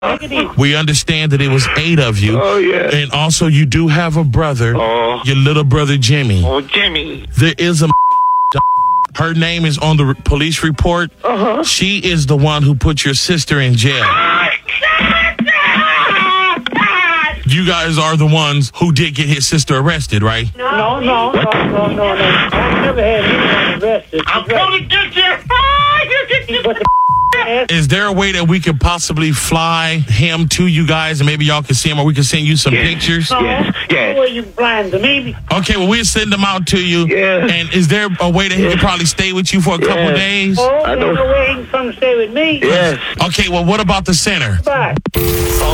Take it easy. We understand that it was 8 of you. Oh, yeah. And also, you do have a brother, Oh. your little brother, Jimmy. Oh, Jimmy. There is a her name is on the police report. Uh-huh. She is the one who put your sister in jail. You guys are the ones who did get his sister arrested, right? No. I never had anyone arrested. I'm going to get you. But the Is there a way that we could possibly fly him to you guys and maybe y'all can see him, or we can send you some pictures? Yes. Where you blind to me? Okay, well, we'll send them out to you. Yeah. And is there a way that he could probably stay with you for a couple days? Oh, I there's know. no way he can come stay with me. Yes. Okay, well, what about the center? Bye.